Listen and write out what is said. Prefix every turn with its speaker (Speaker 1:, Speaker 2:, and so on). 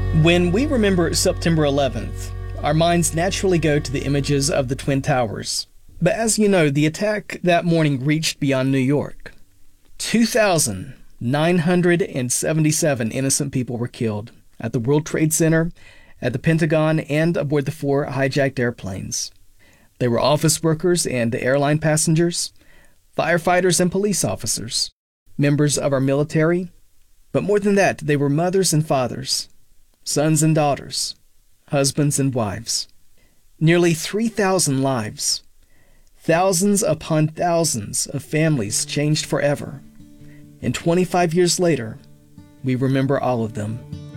Speaker 1: When we remember September 11th, our minds naturally go to the images of the Twin Towers. But as you know, the attack that morning reached beyond New York. 2,977 innocent people were killed at the World Trade Center, at the Pentagon, and aboard the 4 hijacked airplanes. They were office workers and airline passengers, firefighters and police officers, members of our military, but more than that, they were mothers and fathers, sons and daughters, husbands and wives. Nearly 3,000 lives, thousands upon thousands of families changed forever. And 25 years later, we remember all of them.